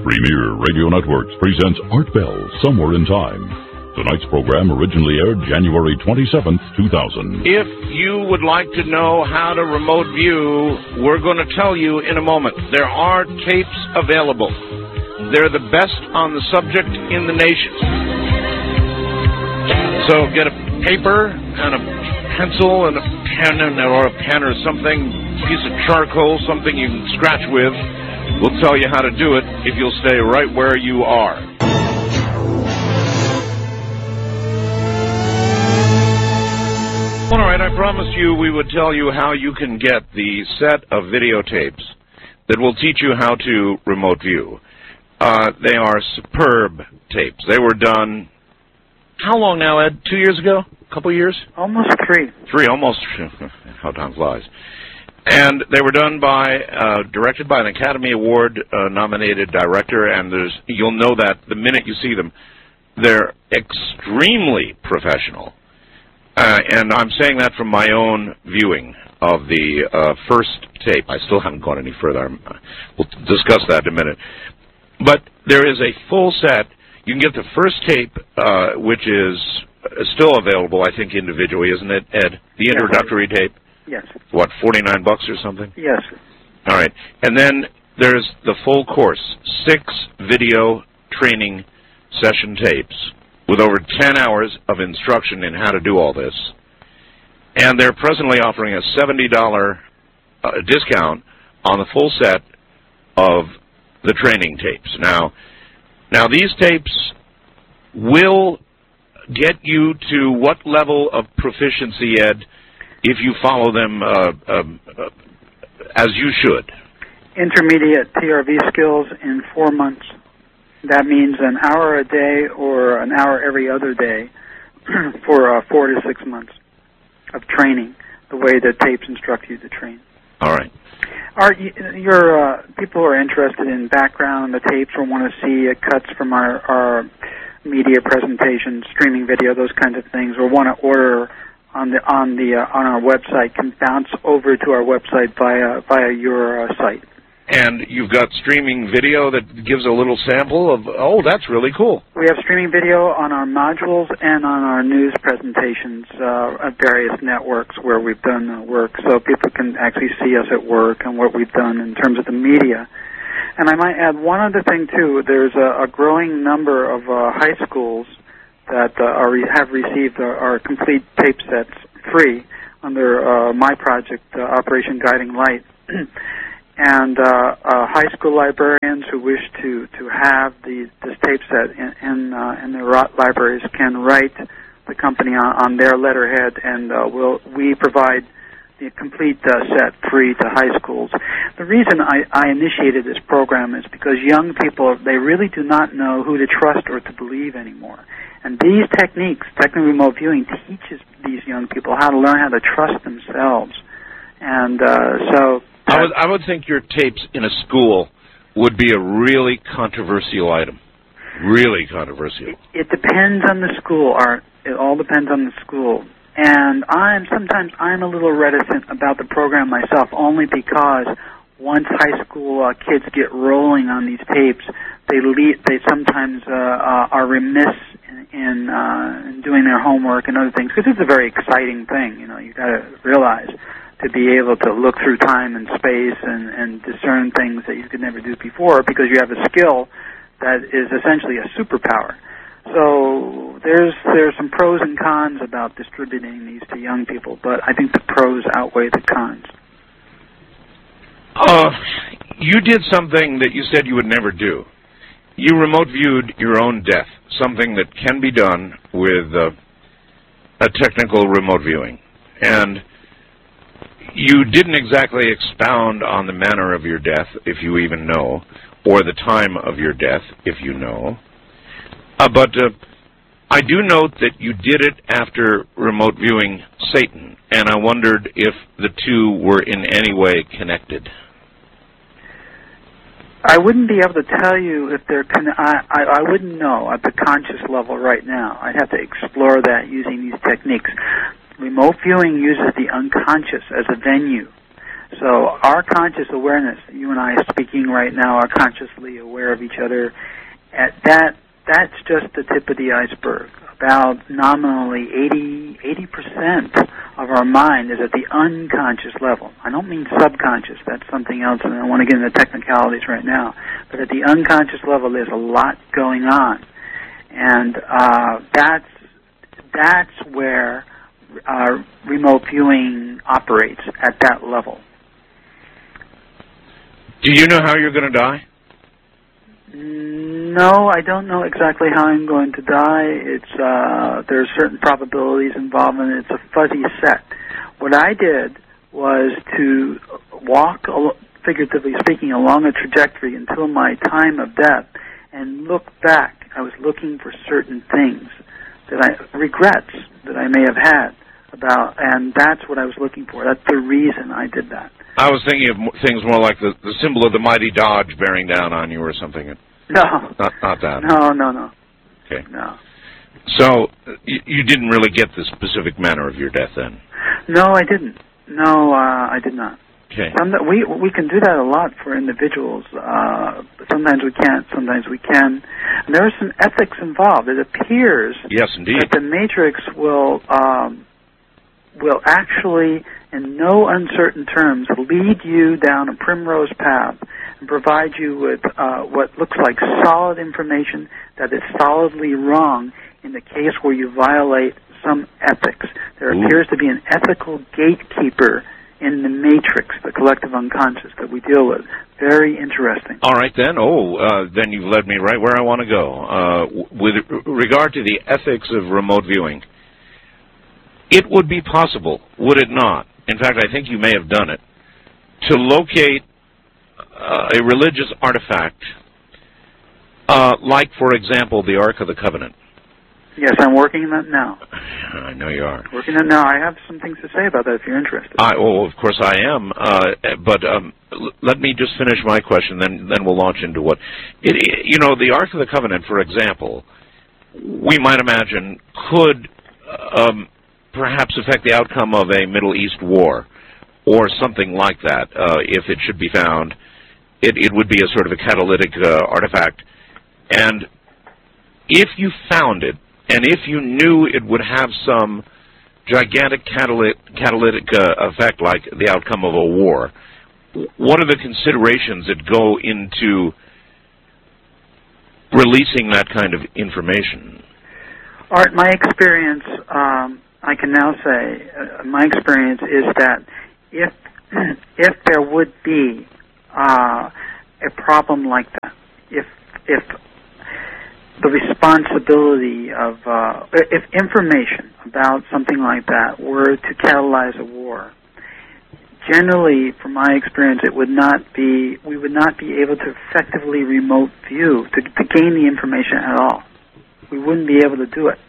Premier Radio Networks presents Art Bell, Somewhere in Time. Tonight's program originally aired January 27th, 2000. If you would like to know how to remote view, we're going to tell you in a moment. There are tapes available. They're the best on the subject in the nation. So get a paper and a pencil and a pen or a pen or something, piece of charcoal, something you can scratch with. We'll tell you how to do it if you'll stay right where you are. All right, I promised you we would tell you how you can get the set of videotapes that will teach you how to remote view. They are superb tapes. They were done, how long now, Ed? 2 years ago? A couple years? Almost three. Almost. How time flies. And they were done by, directed by an Academy Award nominated director, and you'll know that the minute you see them. They're extremely professional. And I'm saying that from my own viewing of the first tape. I still haven't gone any further. We'll discuss that in a minute. But there is a full set. You can get the first tape, which is still available, I think, individually, isn't it, Ed? The introductory tape? Yes. What, $49 or something? Yes. All right. And then there's the full course, 6 video training session tapes with over 10 hours of instruction in how to do all this. And they're presently offering a $70 discount on the full set of the training tapes. Now these tapes will get you to what level of proficiency, Ed, if you follow them as you should? Intermediate TRV skills in 4 months. That means an hour a day or an hour every other day for 4 to 6 months of training, the way the tapes instruct you to train. All right. Your people who are interested in background on the tapes or want to see cuts from our media presentations, streaming video, those kinds of things, or want to order on our website, can bounce over to our website via your site. And you've got streaming video that gives a little sample of, oh, that's really cool. We have streaming video on our modules and on our news presentations at various networks where we've done work, so people can actually see us at work and what we've done in terms of the media. And I might add one other thing, too. There's a growing number of high schools that have received our complete tape sets free under my project, Operation Guiding Light. And high school librarians who wish to have this tape set in their libraries can write the company on their letterhead, and we provide the complete set free to high schools. The reason I initiated this program is because young people, they really do not know who to trust or to believe anymore. And these techniques, technical remote viewing, teaches these young people how to learn how to trust themselves. And so I would think your tapes in a school would be a really controversial item. Really controversial. It depends on the school, Art. It all depends on the school. And sometimes I'm a little reticent about the program myself, only because once high school kids get rolling on these tapes, they sometimes are remiss in doing their homework and other things, because it's a very exciting thing. You know, you got to realize, to be able to look through time and space and discern things that you could never do before, because you have a skill that is essentially a superpower. So there's some pros and cons about distributing these to young people, but I think the pros outweigh the cons. You did something that you said you would never do. You remote viewed your own death, something that can be done with a technical remote viewing. And you didn't exactly expound on the manner of your death, if you even know, or the time of your death, if you know. But I do note that you did it after remote viewing Satan, and I wondered if the two were in any way connected. I wouldn't be able to tell you if they're I wouldn't know at the conscious level right now. I'd have to explore that using these techniques. Remote viewing uses the unconscious as a venue. So our conscious awareness, you and I speaking right now, are consciously aware of each other. That's just the tip of the iceberg. About nominally 80% of our mind is at the unconscious level. I don't mean subconscious. That's something else, and I don't want to get into technicalities right now. But at the unconscious level, there's a lot going on. And that's where remote viewing operates, at that level. Do you know how you're going to die? No, I don't know exactly how I'm going to die. There are certain probabilities involved in it. It's a fuzzy set. What I did was to walk, figuratively speaking, along a trajectory until my time of death and look back. I was looking for certain things, regrets that I may have had about, and that's what I was looking for. That's the reason I did that. I was thinking of things more like the symbol of the mighty Dodge bearing down on you or something. No. Not that. No. Okay. No. So you didn't really get the specific manner of your death then? No, I didn't. No, I did not. Okay. We can do that a lot for individuals. Sometimes we can't, sometimes we can. And there are some ethics involved. It appears yes, indeed, that the Matrix will actually, in no uncertain terms, lead you down a primrose path and provide you with what looks like solid information that is solidly wrong in the case where you violate some ethics. There appears to be an ethical gatekeeper in the Matrix, the collective unconscious that we deal with. Very interesting. All right, then. Then you've led me right where I want to go. With regard to the ethics of remote viewing, it would be possible, would it not? In fact, I think you may have done it, to locate a religious artifact, like, for example, the Ark of the Covenant. Yes, I'm working on that now. I know you are. Working on it now. I have some things to say about that if you're interested. Of course I am. But let me just finish my question, then we'll launch into what... the Ark of the Covenant, for example, we might imagine could perhaps affect the outcome of a Middle East war or something like that. If it should be found, it would be a sort of a catalytic artifact. And if you found it, and if you knew it would have some gigantic catalytic effect like the outcome of a war, what are the considerations that go into releasing that kind of information? Art, my experience, I can now say, my experience is that if there would be a problem like that, if the responsibility of, if information about something like that were to catalyze a war, generally, from my experience, we would not be able to effectively remote view, to gain the information at all. We wouldn't be able to do it.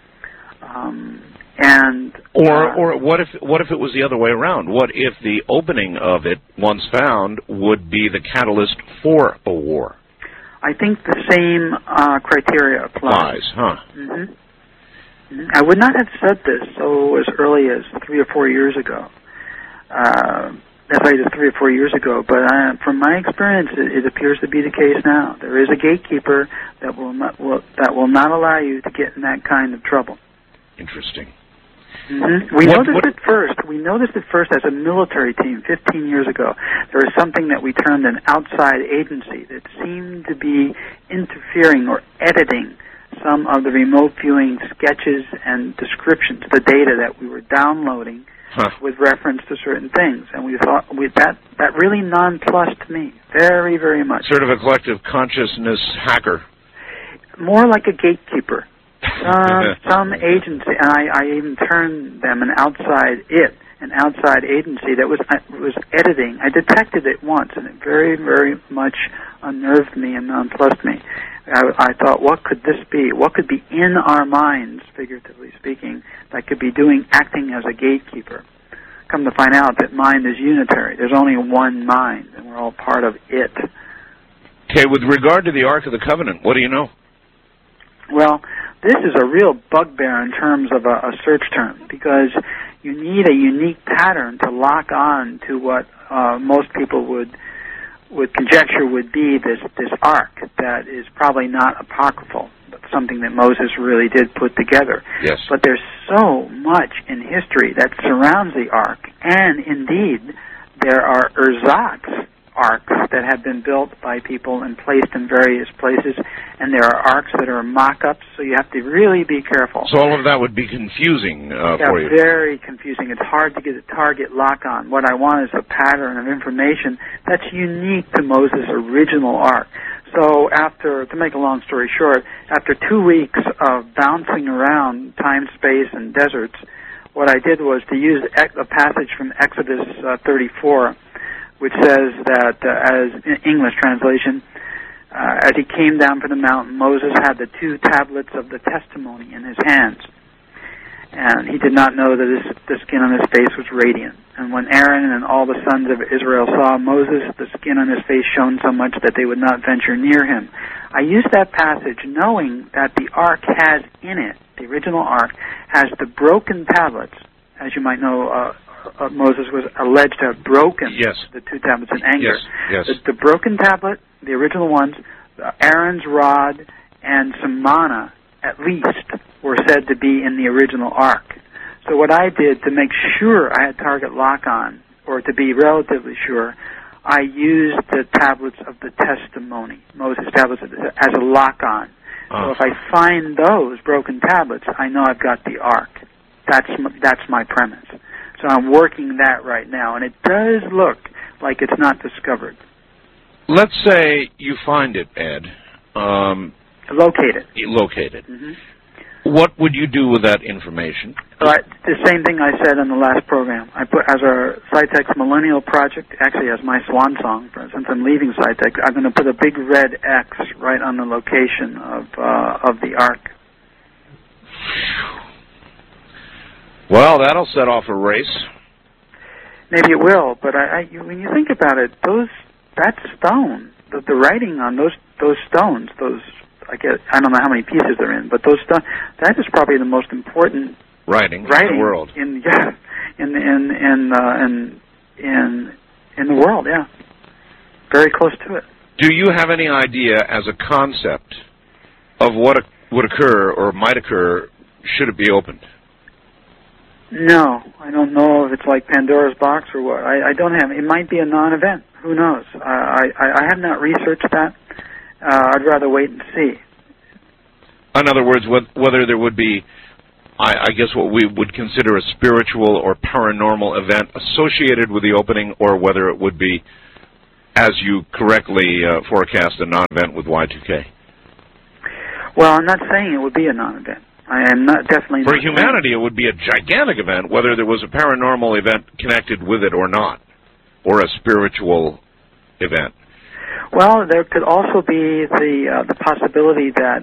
Or what if it was the other way around? What if the opening of it, once found, would be the catalyst for a war? I think the same criteria applies. Huh? Mm-hmm. I would not have said this as early as 3 or 4 years ago. But from my experience, it appears to be the case now. There is a gatekeeper that will not allow you to get in that kind of trouble. Interesting. Mm-hmm. We noticed it first as a military team 15 years ago. There was something that we termed an outside agency that seemed to be interfering or editing some of the remote viewing sketches and descriptions, the data that we were downloading with reference to certain things. And we thought that really nonplussed me very, very much. Sort of a collective consciousness hacker. More like a gatekeeper. Some agency, and I even termed them an outside agency that was editing. I detected it once, and it very, very much unnerved me and nonplussed me. I thought, what could this be? What could be in our minds, figuratively speaking, that could be acting as a gatekeeper? Come to find out that mind is unitary. There's only one mind, and we're all part of it. Okay, with regard to the Ark of the Covenant, what do you know? Well, this is a real bugbear in terms of a search term, because you need a unique pattern to lock on to what most people would conjecture would be this ark that is probably not apocryphal, but something that Moses really did put together. Yes. But there's so much in history that surrounds the ark, and indeed there are ersatz arks that have been built by people and placed in various places, and there are arks that are mock-ups, so you have to really be careful. So all of that would be confusing for you. Very confusing. It's hard to get a target lock on. What I want is a pattern of information that's unique to Moses' original ark. So to make a long story short, after 2 weeks of bouncing around time, space, and deserts, what I did was to use a passage from Exodus 34, which says that, as in English translation, as he came down from the mountain, Moses had the 2 tablets of the testimony in his hands. And he did not know that the skin on his face was radiant. And when Aaron and all the sons of Israel saw Moses, the skin on his face shone so much that they would not venture near him. I used that passage knowing that the ark has in it, the original ark, has the broken tablets. As you might know, Moses was alleged to have broken the 2 tablets in anger. Yes. The broken tablet, the original ones, Aaron's rod, and some manna, at least, were said to be in the original ark. So what I did to make sure I had target lock on, or to be relatively sure, I used the tablets of the testimony, Moses' tablets, as a lock on. So if I find those broken tablets, I know I've got the ark. That's my premise. So I'm working that right now, and it does look like it's not discovered. Let's say you find it, Ed. Locate it. Locate it. Mm-hmm. What would you do with that information? The same thing I said in the last program. I put, as our Scitex Millennial Project, actually as my swan song, since I'm leaving Scitex, I'm going to put a big red X right on the location of the ark. Well, that'll set off a race. Maybe it will, but when you think about it, that stone, the writing on those stones, I don't know how many pieces they're in, but those stones, that is probably the most important writing in the world. In the world, yeah, very close to it. Do you have any idea, as a concept, of what would occur or might occur should it be opened? No, I don't know if it's like Pandora's box or what. I don't have. It might be a non-event. Who knows? I have not researched that. I'd rather wait and see. In other words, whether there would be, I guess, what we would consider a spiritual or paranormal event associated with the opening, or whether it would be, as you correctly forecast, a non-event with Y2K. Well, I'm not saying it would be a non-event. I am not definitely. For humanity, it would be a gigantic event, whether there was a paranormal event connected with it or not, or a spiritual event. Well, there could also be the possibility that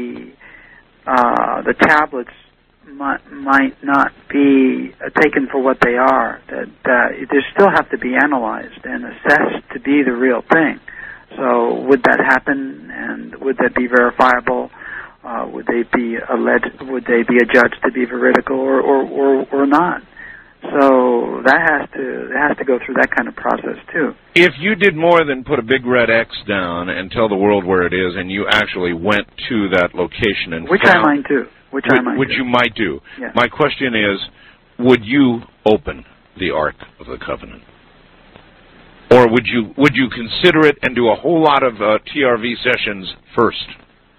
the tablets might not be taken for what they are. That they still have to be analyzed and assessed to be the real thing. So, would that happen, and would that be verifiable? Would they be alleged? Would they be adjudged to be veridical or not? So that has to go through that kind of process too. If you did more than put a big red X down and tell the world where it is, and you actually went to that location and which I might do. You might do. Yes. My question is, would you open the Ark of the Covenant, or would you consider it and do a whole lot of TRV sessions first?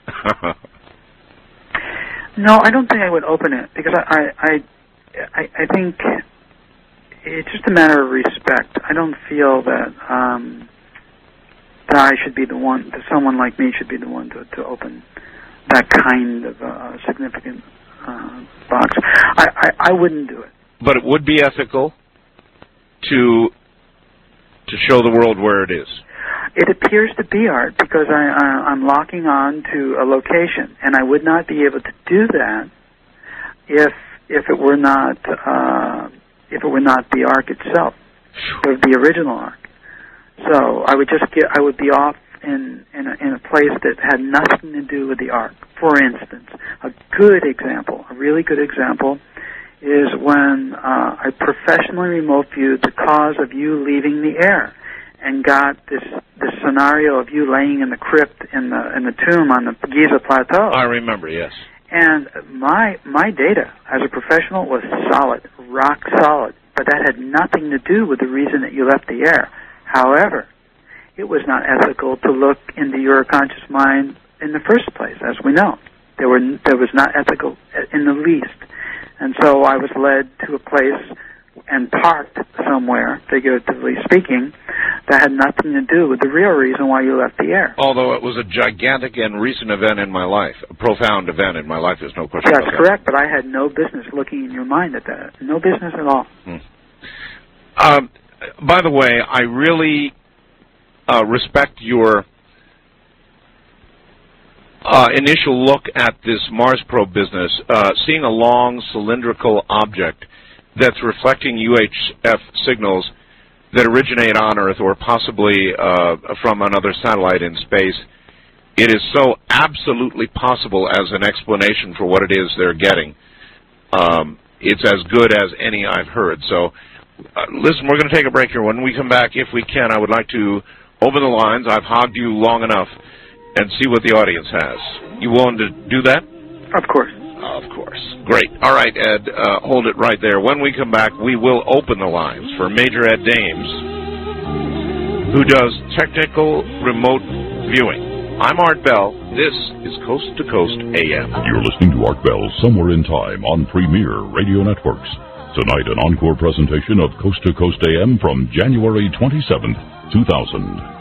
No, I don't think I would open it, because I think it's just a matter of respect. I don't feel that that I should be the one, that someone like me should be the one to open that kind of significant box. I wouldn't do it. But it would be ethical to show the world where it is. It appears to be art, because I'm locking on to a location, and I would not be able to do that if it were not the ark itself, the original ark. So I would be off in a place that had nothing to do with the ark. For instance, a really good example is when I professionally remote viewed the cause of you leaving the air, and got this scenario of you laying in the crypt in the tomb on the Giza Plateau. I remember, yes. And my data as a professional was solid, rock solid, but that had nothing to do with the reason that you left the air. However, it was not ethical to look into your conscious mind in the first place, as we know. There was not ethical in the least. And so I was led to a place and parked somewhere, figuratively speaking, that had nothing to do with the real reason why you left the air. Although it was a gigantic and recent event in my life, a profound event in my life, there's no question about that. That's correct, but I had no business looking in your mind at that. No business at all. By the way, I really respect your initial look at this Mars probe business, seeing a long cylindrical object that's reflecting UHF signals that originate on Earth or possibly from another satellite in space. It is so absolutely possible as an explanation for what it is they're getting. It's as good as any I've heard. So, listen, we're going to take a break here. When we come back, if we can, I would like to open the lines. I've hogged you long enough, and see what the audience has. You willing to do that? Of course. Of course. Great. All right, Ed, hold it right there. When we come back, we will open the lines for Major Ed Dames, who does technical remote viewing. I'm Art Bell. This is Coast to Coast AM. You're listening to Art Bell Somewhere in Time on Premier Radio Networks. Tonight, an encore presentation of Coast to Coast AM from January 27th, 2000.